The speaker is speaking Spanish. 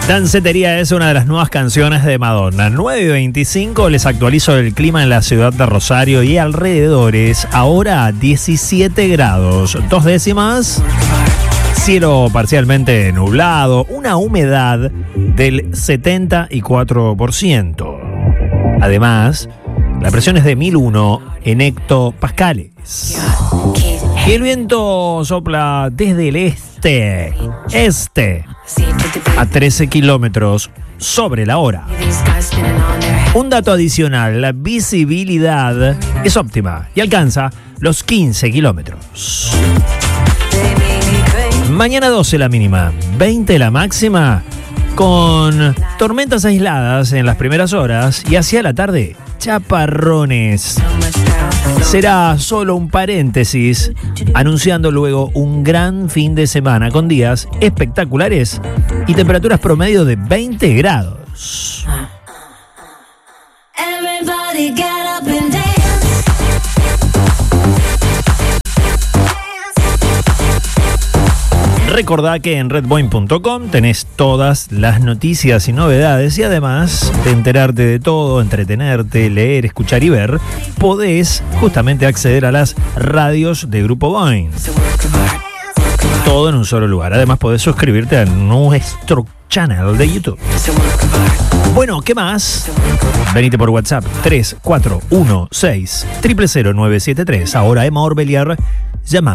Dancetería es una de las nuevas canciones de Madonna. 9:25, les actualizo el clima en la ciudad de Rosario y alrededores. Ahora 17 grados, 2 décimas. Cielo parcialmente nublado, una humedad del 74%. Además, la presión es de 1001 en hectopascales. Y el viento sopla desde el este a 13 kilómetros sobre la hora. Un dato adicional, la visibilidad es óptima y alcanza los 15 kilómetros. Mañana 12 la mínima, 20 la máxima, con tormentas aisladas en las primeras horas y hacia la tarde, chaparrones. Será solo un paréntesis, anunciando luego un gran fin de semana con días espectaculares y temperaturas promedio de 20 grados. Recordá que en redboin.com tenés todas las noticias y novedades y además de enterarte de todo, entretenerte, leer, escuchar y ver, podés justamente acceder a las radios de Grupo Boing. Todo en un solo lugar. Además podés suscribirte a nuestro channel de YouTube. Bueno, ¿qué más? Venite por WhatsApp 3416 00973. Ahora Emma Orbeliar llama.